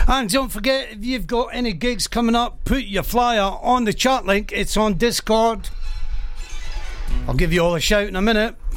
And don't forget, if you've got any gigs coming up, put your flyer on the chat link. It's on Discord. I'll give you all a shout in a minute.